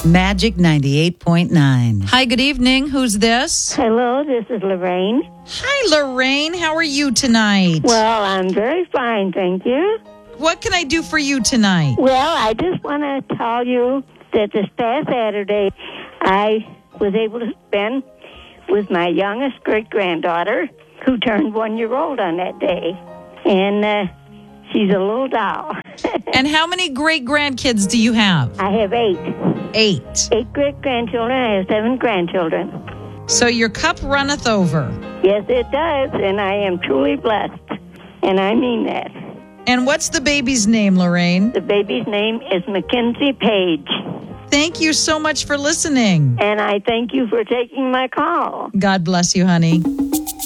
Magic 98.9. Hi, good evening. Who's this? Hello, this is Lorraine. Hi, Lorraine. How are you tonight? Well, I'm very fine, thank you. What can I do for you tonight? Well, I just want to tell you that this past Saturday, I was able to spend with my youngest great-granddaughter, who turned 1 year old on that day. And she's a little doll. And how many great-grandkids do you have? I have 8. 8. 8 great-grandchildren. I have 7 grandchildren. So your cup runneth over. Yes, it does, and I am truly blessed. And I mean that. And what's the baby's name, Lorraine? The baby's name is Mackenzie Page. Thank you so much for listening. And I thank you for taking my call. God bless you, honey.